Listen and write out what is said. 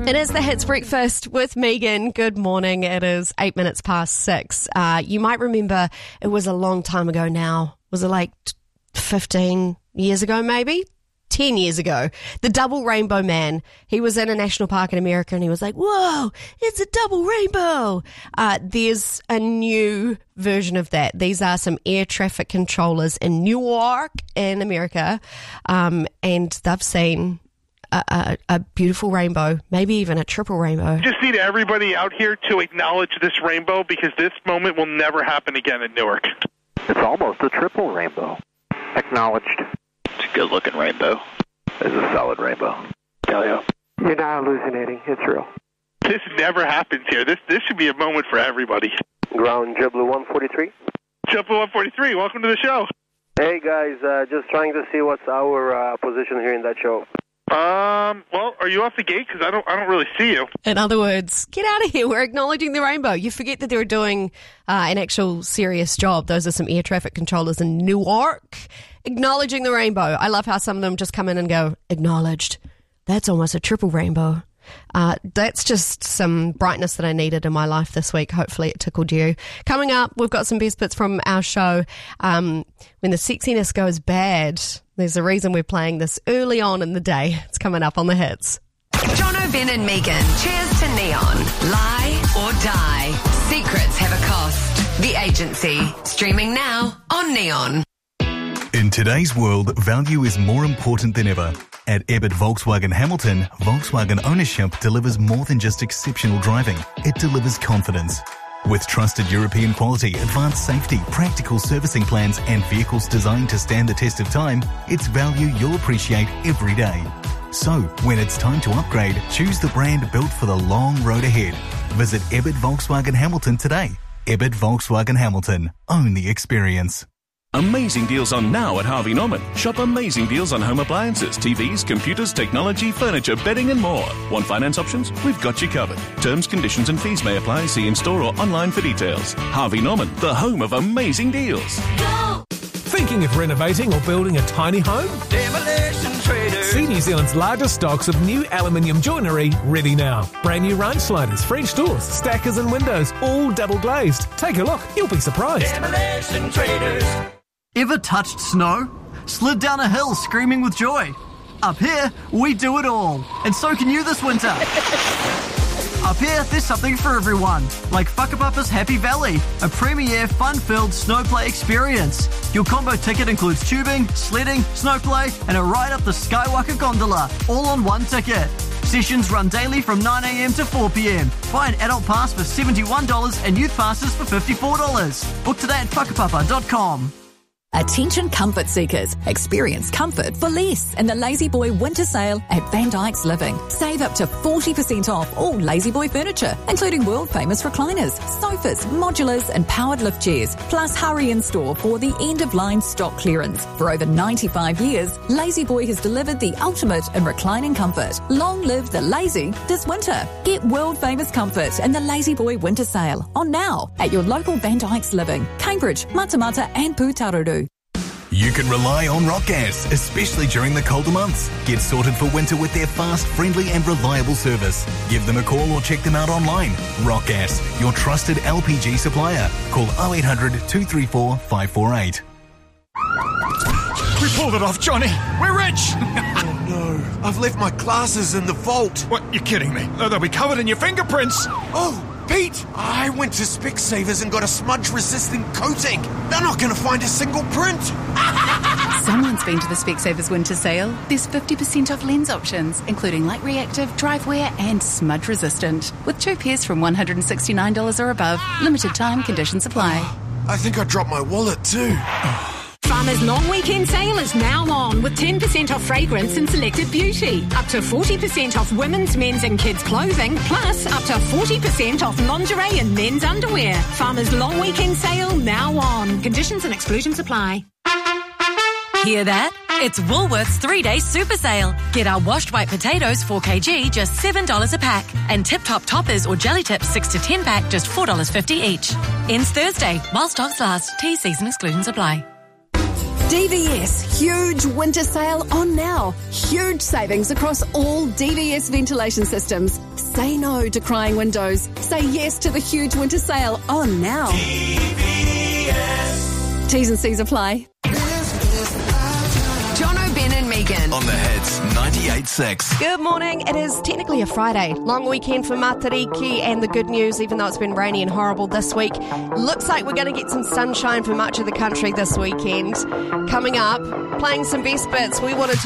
It is the Hits Breakfast with Megan. Good morning. It is 8 minutes past 6. You might remember it was a long time ago now. Was it like 15 years ago maybe? 10 years ago. The Double Rainbow Man. He was in a national park in America and he was like, whoa, it's a double rainbow. There's a new version of that. These are some air traffic controllers in Newark in America. And they've seen a beautiful rainbow, maybe even a triple rainbow. Just need everybody out here to acknowledge this rainbow because this moment will never happen again in Newark. It's almost a triple rainbow. Acknowledged. It's a good-looking rainbow. It's a solid rainbow. Hell yeah. You're not hallucinating. It's real. This never happens here. This should be a moment for everybody. Ground JetBlue 143. JetBlue 143, welcome to the show. Hey guys, just trying to see what's our position here in that show. Well, are you off the gate? Because I don't really see you. In other words, get out of here. We're acknowledging the rainbow. You forget that they were doing an actual serious job. Those are some air traffic controllers in Newark acknowledging the rainbow. I love how some of them just come in and go, acknowledged. That's almost a triple rainbow. That's just some brightness that I needed in my life this week. Hopefully it tickled you. Coming up, we've got some best bits from our show. When the sexiness goes bad, there's a reason we're playing this early on in the day. It's coming up on the Hits. Jono, Ben and Megan. Cheers to Neon. Lie or die. Secrets have a cost. The Agency. Streaming now on Neon. In today's world, value is more important than ever. At Ebbett Volkswagen Hamilton, Volkswagen ownership delivers more than just exceptional driving. It delivers confidence. With trusted European quality, advanced safety, practical servicing plans, and vehicles designed to stand the test of time, it's value you'll appreciate every day. So, when it's time to upgrade, choose the brand built for the long road ahead. Visit Ebbett Volkswagen Hamilton today. Ebbett Volkswagen Hamilton. Own the experience. Amazing deals on now at Harvey Norman. Shop amazing deals on home appliances, TVs, computers, technology, furniture, bedding and more. Want finance options? We've got you covered. Terms, conditions and fees may apply. See in-store or online for details. Harvey Norman, the home of amazing deals. Go! Thinking of renovating or building a tiny home? Demolition Trader. See New Zealand's largest stocks of new aluminium joinery ready now. Brand new range sliders, French doors, stackers and windows, all double glazed. Take a look, you'll be surprised. Demolition Traders. Ever touched snow? Slid down a hill screaming with joy? Up here, we do it all. And so can you this winter. Up here, there's something for everyone. Like Whakapapa's Happy Valley, a premier, fun-filled snowplay experience. Your combo ticket includes tubing, sledding, snowplay, and a ride up the Skywalker gondola, all on one ticket. Sessions run daily from 9 a.m. to 4 p.m. Buy an adult pass for $71 and youth passes for $54. Book today at whakapapa.com. Attention comfort seekers. Experience comfort for less in the Lazy Boy winter sale at Van Dyke's Living. Save up to 40% off all Lazy Boy furniture, including world-famous recliners, sofas, modulars and powered lift chairs. Plus hurry in store for the end-of-line stock clearance. For over 95 years, Lazy Boy has delivered the ultimate in reclining comfort. Long live the lazy this winter. Get world-famous comfort in the Lazy Boy winter sale on now at your local Van Dyke's Living, Cambridge, Matamata and Pūtaruru. You can rely on Rock Gas, especially during the colder months. Get sorted for winter with their fast, friendly and reliable service. Give them a call or check them out online. Rock Gas, your trusted LPG supplier. Call 0800 234 548. We pulled it off, Johnny. We're rich. Oh no, I've left my glasses in the vault. What, you're kidding me? They'll be covered in your fingerprints. Oh, Pete, I went to Specsavers and got a smudge-resistant coating. They're not going to find a single print. Someone's been to the Specsavers winter sale. There's 50% off lens options, including light reactive, drive wear and smudge resistant. With 2 pairs from $169 or above. Limited time, conditions apply. I think I dropped my wallet too. Farmer's long weekend sale is now on with 10% off fragrance and selected beauty. Up to 40% off women's, men's and kids clothing, plus up to 40% off lingerie and men's underwear. Farmer's long weekend sale now on. Conditions and exclusions apply. Hear that? It's Woolworths 3-day super sale. Get our washed white potatoes 4kg, just $7 a pack. And Tip Top Toppers or Jelly Tips 6 to 10 pack, just $4.50 each. Ends Thursday, while stocks last. T, C's and exclusions apply. DVS huge winter sale on now. Huge savings across all DVS ventilation systems. Say no to crying windows. Say yes to the huge winter sale on now. DVS. T's and C's apply. Jono, Ben and Megan. On the Hits 98.6. Good morning. It is technically a Friday. Long weekend for Matariki, and the good news, even though it's been rainy and horrible this week, looks like we're going to get some sunshine for much of the country this weekend. Coming up, playing some best bits, we wanted to